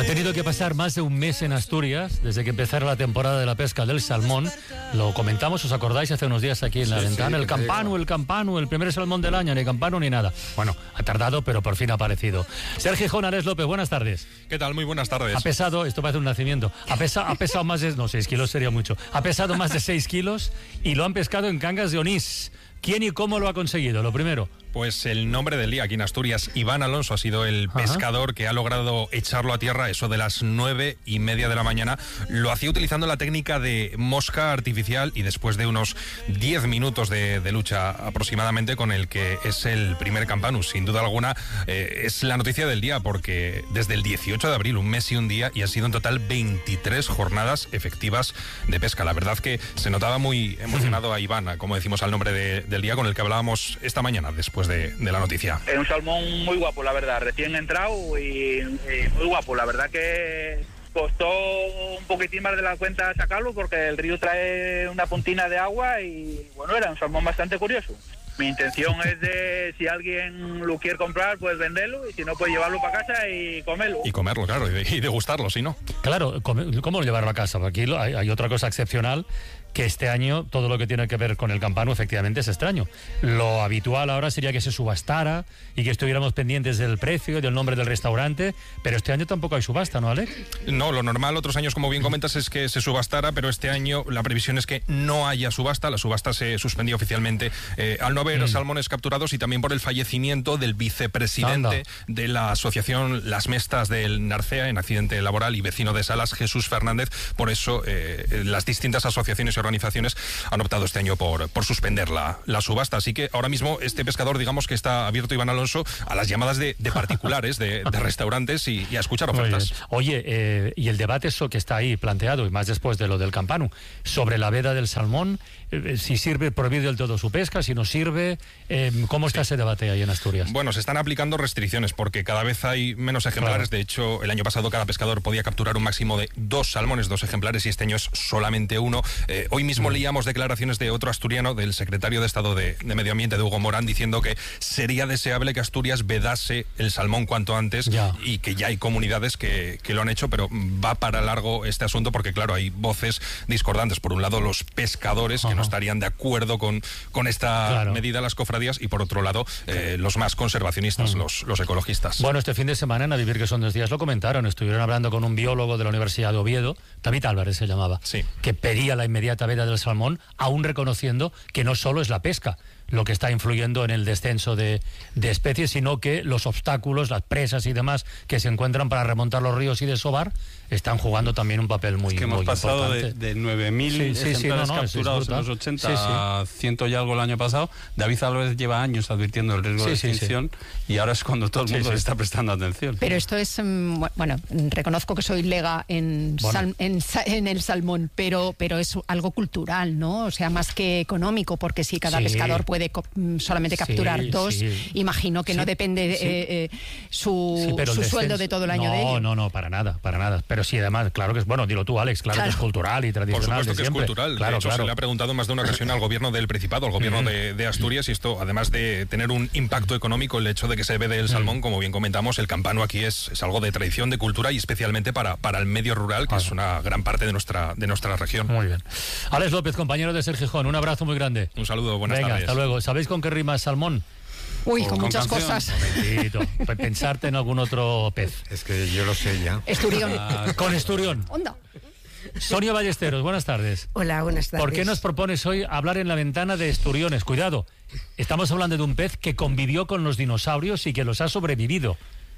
tenido que pasar más de un mes en Asturias desde que empezara la temporada de la pesca del salmón. Lo comentamos, ¿os acordáis? Hace unos días aquí en la ventana. El campanu, el primer salmón del año, ni campanu ni nada. Bueno, ha tardado, pero por fin ha aparecido. Sergio Gijón, Ares López, buenas tardes. ¿Qué tal? Muy buenas tardes. Ha pesado, esto parece un nacimiento, ha pesado más de, no, 6 kilos sería mucho. Ha pesado más de 6 kilos y lo han pescado en Cangas de Onís. ¿Quién y cómo lo ha conseguido? Lo primero. Pues el nombre del día aquí en Asturias, Iván Alonso, ha sido el pescador que ha logrado echarlo a tierra, eso de las 9:30 de la mañana. Lo hacía utilizando la técnica de mosca artificial y después de unos 10 minutos de lucha aproximadamente con el que es el primer campanus. Sin duda alguna es la noticia del día porque desde el 18 de abril, un mes y un día, y han sido en total 23 jornadas efectivas de pesca. La verdad que se notaba muy emocionado a Iván, como decimos al nombre del día, con el que hablábamos esta mañana después de la noticia. Es un salmón muy guapo, la verdad, recién entrado y muy guapo. La verdad que costó un poquitín más de la cuenta sacarlo porque el río trae una puntina de agua y bueno, era un salmón bastante curioso. Mi intención es de, si alguien lo quiere comprar, pues venderlo, y si no, pues llevarlo para casa y comerlo. Y comerlo, claro, y degustarlo, si no. Claro, ¿cómo llevarlo a casa? Aquí hay otra cosa excepcional, que este año todo lo que tiene que ver con el campanu efectivamente es extraño. Lo habitual ahora sería que se subastara y que estuviéramos pendientes del precio y del nombre del restaurante, pero este año tampoco hay subasta, ¿no, Alex? No, lo normal otros años, como bien comentas, es que se subastara, pero este año la previsión es que no haya subasta. La subasta se suspendió oficialmente al no haber salmones capturados y también por el fallecimiento del vicepresidente de la asociación Las Mestas del Narcea en accidente laboral y vecino de Salas, Jesús Fernández. Por eso las distintas asociaciones y organizaciones han optado este año por suspender la subasta. Así que ahora mismo este pescador, digamos que está abierto, Iván Alonso, a las llamadas de particulares, de restaurantes y a escuchar ofertas. Oye, y el debate eso que está ahí planteado, y más después de lo del campanu, sobre la veda del salmón, si sirve prohibir del todo su pesca, si no sirve, ¿cómo está ese debate ahí en Asturias? Bueno, se están aplicando restricciones porque cada vez hay menos ejemplares. Claro. De hecho, el año pasado cada pescador podía capturar un máximo de 2 salmones, 2 ejemplares, y este año es solamente 1. Hoy mismo leíamos declaraciones de otro asturiano, del secretario de Estado de Medio Ambiente, de Hugo Morán, diciendo que sería deseable que Asturias vedase el salmón cuanto antes y que ya hay comunidades que lo han hecho, pero va para largo este asunto porque, claro, hay voces discordantes. Por un lado, los pescadores que no estarían de acuerdo con esta medida, las cofradías, y por otro lado, los más conservacionistas, los ecologistas. Bueno, este fin de semana en A Vivir que son 2 días lo comentaron, estuvieron hablando con un biólogo de la Universidad de Oviedo, David Álvarez se llamaba, que pedía la inmediata veda del salmón, aún reconociendo que no solo es la pesca lo que está influyendo en el descenso de especies, sino que los obstáculos, las presas y demás que se encuentran para remontar los ríos y desovar, están jugando también un papel muy importante. Hemos pasado de 9.000 ejemplares capturados en los 80 a 100 y algo el año pasado. David Álvarez lleva años advirtiendo el riesgo de extinción y ahora es cuando todo el mundo le está prestando atención. Pero esto es, bueno, reconozco que soy lega en el salmón, pero es algo cultural, ¿no? O sea, más que económico, porque si cada pescador puede solamente capturar 2, imagino que no depende su sueldo de todo el año de ello. No, para nada. Pero sí, además, claro que es, bueno, dilo tú, Alex, claro que es cultural y tradicional. Por supuesto que es cultural. De hecho, se le ha preguntado en más de una ocasión al gobierno del Principado, al gobierno de Asturias, y esto, además de tener un impacto económico, el hecho de que se vede el salmón, como bien comentamos, el campanu aquí es algo de tradición, de cultura y especialmente para el medio rural, que es una gran parte de nuestra región. Muy bien. Alex López, compañero de Sergio Gijón, un abrazo muy grande. Un saludo, buenas tardes. Hasta luego. ¿Sabéis con qué rima salmón? Uy, con muchas cosas. Momentito, pensarte en algún otro pez. Es que yo lo sé ya. Esturión. Con esturión. Onda. Sonia Ballesteros, buenas tardes. Hola, buenas tardes. ¿Por qué nos propones hoy hablar en la ventana de esturiones? Cuidado, estamos hablando de un pez que convivió con los dinosaurios y que los ha sobrevivido.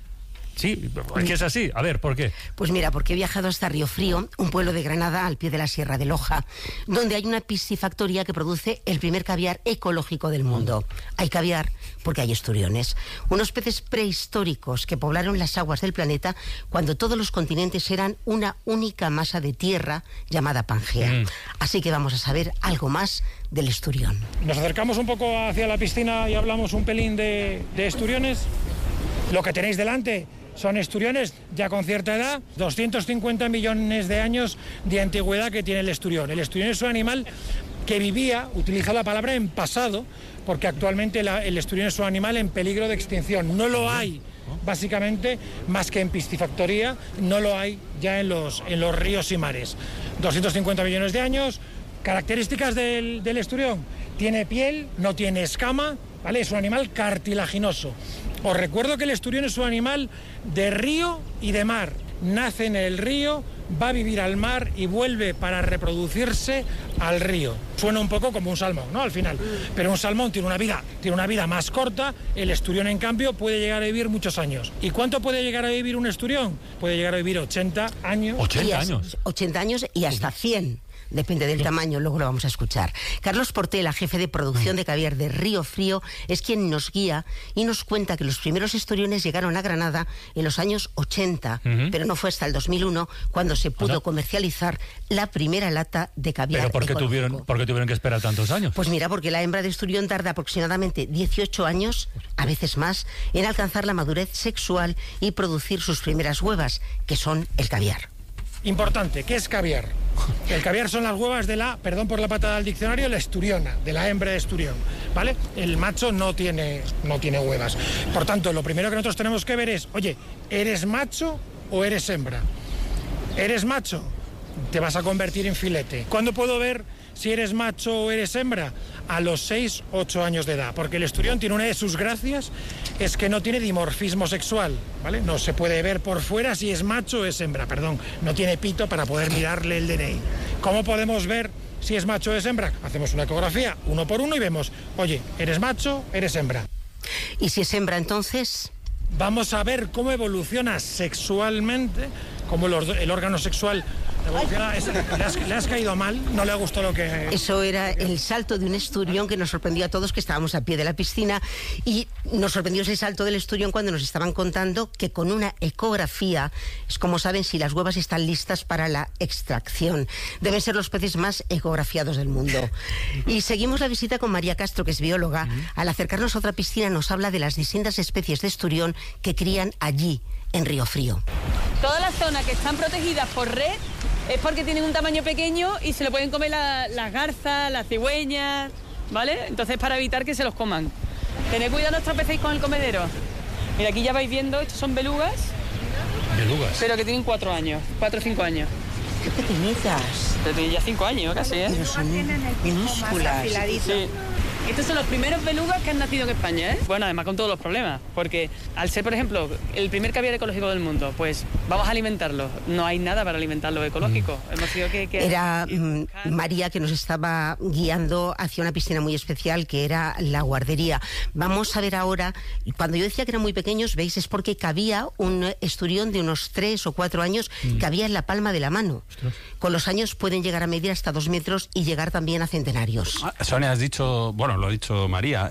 Sí, es que es así. A ver, ¿por qué? Pues mira, porque he viajado hasta Río Frío, un pueblo de Granada al pie de la Sierra de Loja, donde hay una piscifactoría que produce el primer caviar ecológico del mundo. Hay caviar porque hay esturiones, unos peces prehistóricos que poblaron las aguas del planeta cuando todos los continentes eran una única masa de tierra llamada Pangea. Así que vamos a saber algo más del esturión. Nos acercamos un poco hacia la piscina y hablamos un pelín de esturiones. Lo que tenéis delante son esturiones ya con cierta edad, 250 millones de años de antigüedad que tiene el esturión. El esturión es un animal que vivía, utiliza la palabra en pasado, porque actualmente el esturión es un animal en peligro de extinción. No lo hay básicamente, más que en piscifactoría, no lo hay ya en los ríos y mares. 250 millones de años. Características del esturión: tiene piel, no tiene escama, ¿vale? Es un animal cartilaginoso. Os recuerdo que el esturión es un animal de río y de mar. Nace en el río, va a vivir al mar y vuelve para reproducirse al río. Suena un poco como un salmón, ¿no? Al final. Pero un salmón tiene una vida más corta. El esturión, en cambio, puede llegar a vivir muchos años. ¿Y cuánto puede llegar a vivir un esturión? Puede llegar a vivir 80 años. 80 años. 80 años y hasta 100. Depende del tamaño, luego lo vamos a escuchar. Carlos Portela, jefe de producción de caviar de Río Frío, es quien nos guía y nos cuenta que los primeros esturiones llegaron a Granada en los años 80, pero no fue hasta el 2001 cuando se pudo comercializar la primera lata de caviar. ¿Pero por qué tuvieron que esperar tantos años? Pues mira, porque la hembra de esturión tarda aproximadamente 18 años, a veces más, en alcanzar la madurez sexual y producir sus primeras huevas, que son el caviar. Importante, ¿qué es caviar? El caviar son las huevas de perdón por la patada del diccionario, la esturiona, de la hembra de esturión, ¿vale? El macho no tiene huevas. Por tanto, lo primero que nosotros tenemos que ver es, oye, ¿eres macho o eres hembra? ¿Eres macho? Te vas a convertir en filete. ¿Cuándo puedo ver si eres macho o eres hembra? A los 6, 8 años de edad, porque el esturión tiene una de sus gracias, es que no tiene dimorfismo sexual, ¿vale? No se puede ver por fuera si es macho o es hembra, no tiene pito para poder mirarle el DNI. ¿Cómo podemos ver si es macho o es hembra? Hacemos una ecografía 1 por 1 y vemos, oye, ¿eres macho? ¿Eres hembra? ¿Y si es hembra, entonces? Vamos a ver cómo evoluciona sexualmente, cómo el órgano sexual evoluciona. ¿Le has caído mal? ¿No le ha gustado lo que...? Eso era el salto de un esturión que nos sorprendió a todos, que estábamos a pie de la piscina, y nos sorprendió ese salto del esturión cuando nos estaban contando que con una ecografía es como saben si las huevas están listas para la extracción. Deben ser los peces más ecografiados del mundo. Y seguimos la visita con María Castro, que es bióloga. Al acercarnos a otra piscina nos habla de las distintas especies de esturión que crían allí, en Río Frío. Todas las zonas que están protegidas por red es porque tienen un tamaño pequeño y se lo pueden comer las garzas, las cigüeñas, ¿vale? Entonces, para evitar que se los coman. Tened cuidado, no os tropecéis con el comedero. Mira, aquí ya vais viendo, estos son belugas. ¿Belugas? Pero que tienen 4 años, 4 o 5 años. ¡Qué pequeñitas! Desde ya 5 años casi, ¿eh? Pero son minúsculas. Sí. Estos son los primeros belugas que han nacido en España, ¿eh? Bueno, además con todos los problemas, porque al ser, por ejemplo, el primer caviar ecológico del mundo, pues vamos a alimentarlo. No hay nada para alimentarlo ecológico. Hemos tenido que Era María que nos estaba guiando hacia una piscina muy especial que era la guardería. Vamos a ver ahora, cuando yo decía que eran muy pequeños, veis, es porque cabía un esturión de unos 3 o 4 años, cabía en la palma de la mano. Ostras. Con los años pueden llegar a medir hasta 2 metros y llegar también a centenarios. Sonia, has dicho, bueno, lo ha dicho María,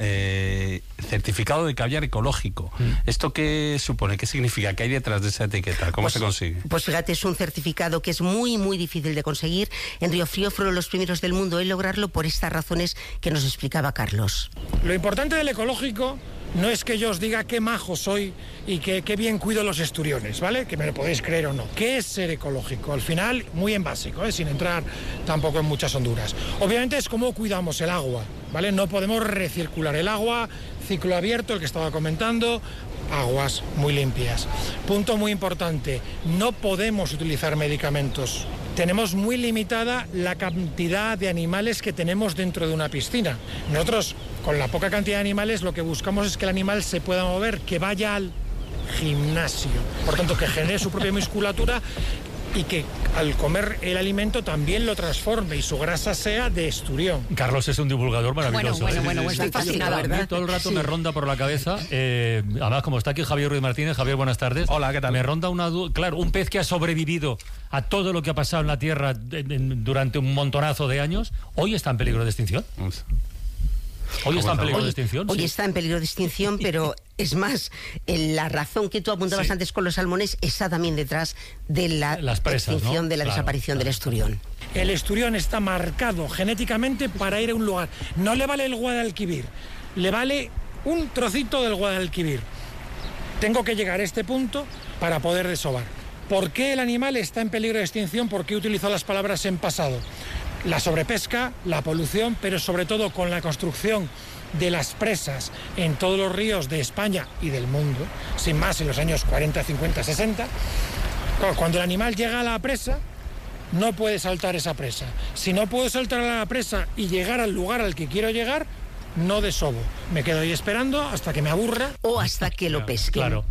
certificado de caviar ecológico. ¿Esto qué supone? ¿Qué significa? ¿Qué hay detrás de esa etiqueta? ¿Cómo se consigue? Pues fíjate, es un certificado que es muy, muy difícil de conseguir. En Río Frío fueron los primeros del mundo en lograrlo por estas razones que nos explicaba Carlos. Lo importante del ecológico no es que yo os diga qué majo soy y qué bien cuido los esturiones, ¿vale? Que me lo podéis creer o no. ¿Qué es ser ecológico? Al final, muy en básico, sin entrar tampoco en muchas honduras. Obviamente es cómo cuidamos el agua, ¿vale? No podemos recircular el agua, ciclo abierto, el que estaba comentando, aguas muy limpias. Punto muy importante, no podemos utilizar medicamentos. Tenemos muy limitada la cantidad de animales que tenemos dentro de una piscina. Nosotros, con la poca cantidad de animales, lo que buscamos es que el animal se pueda mover, que vaya al gimnasio. Por tanto, que genere su propia musculatura y que al comer el alimento también lo transforme y su grasa sea de esturión. Carlos es un divulgador maravilloso. Bueno, estoy fascinada, ¿verdad? Todo el rato me ronda por la cabeza, además como está aquí Javier Ruiz Martínez. Javier, buenas tardes. Hola, ¿qué tal? Me ronda una duda, claro, un pez que ha sobrevivido a todo lo que ha pasado en la Tierra durante un montonazo de años, ¿hoy está en peligro de extinción? ¿Hoy está en peligro de extinción? Hoy está en peligro de extinción, pero es más, la razón que tú apuntabas antes con los salmones está también detrás de la extinción, ¿no? De la desaparición del esturión. El esturión está marcado genéticamente para ir a un lugar. No le vale el Guadalquivir, le vale un trocito del Guadalquivir. Tengo que llegar a este punto para poder desovar. ¿Por qué el animal está en peligro de extinción? ¿Por qué utilizo las palabras en pasado? La sobrepesca, la polución, pero sobre todo con la construcción de las presas en todos los ríos de España y del mundo, sin más en los años 40, 50, 60, cuando el animal llega a la presa, no puede saltar esa presa. Si no puedo saltar a la presa y llegar al lugar al que quiero llegar, no desovo. Me quedo ahí esperando hasta que me aburra. O hasta que lo pesquen. Claro.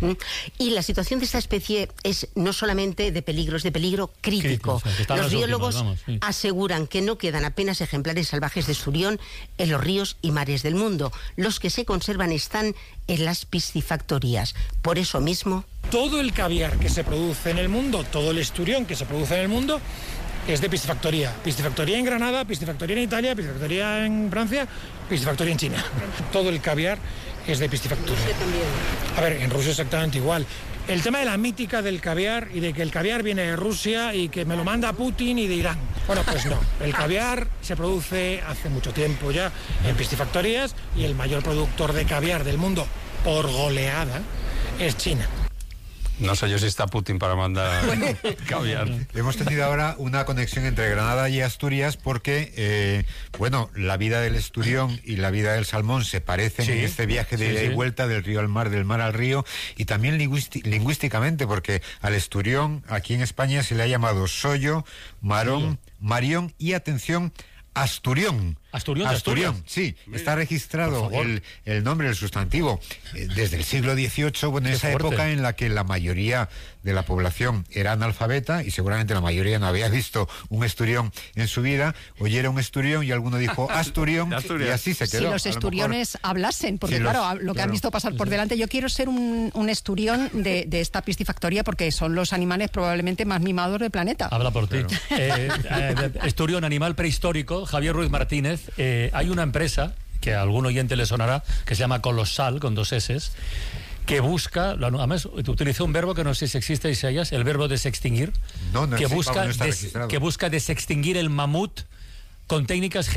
Y la situación de esta especie es no solamente de peligro, es de peligro crítico. Los biólogos aseguran que no quedan apenas ejemplares salvajes de esturión en los ríos y mares del mundo. Los que se conservan están en las piscifactorías. Por eso mismo... Todo el caviar que se produce en el mundo, todo el esturión que se produce en el mundo, es de piscifactoría. Piscifactoría en Granada, piscifactoría en Italia, piscifactoría en Francia, piscifactoría en China. Todo el caviar es de piscifactoría. A ver, en Rusia exactamente igual. El tema de la mítica del caviar y de que el caviar viene de Rusia y que me lo manda Putin y de Irán. Bueno, pues no. El caviar se produce hace mucho tiempo ya en piscifactorías y el mayor productor de caviar del mundo por goleada es China. No sé yo si está Putin para mandar caviar. Hemos tenido ahora una conexión entre Granada y Asturias porque, la vida del esturión y la vida del salmón se parecen en este viaje de ida y vuelta del río al mar, del mar al río, y también lingüísticamente, porque al esturión aquí en España se le ha llamado sollo, marón, marión y, atención, asturión. Asturión, sí. Está registrado el nombre, el sustantivo, desde el siglo XVIII, en esa época en la que la mayoría de la población era analfabeta y seguramente la mayoría no había visto un esturión en su vida. Oyeron un esturión y alguno dijo asturión y así se quedó. Si los esturiones hablasen, porque lo que han visto pasar por delante. Yo quiero ser un esturión de esta piscifactoría porque son los animales probablemente más mimados del planeta. Habla por ti. Esturión, animal prehistórico, Javier Ruiz Martínez. Hay una empresa que a algún oyente le sonará, que se llama Colosal, con 2 S, que busca, además utilizó un verbo que no sé si existe, Isaías, el verbo desextinguir, que busca desextinguir el mamut con técnicas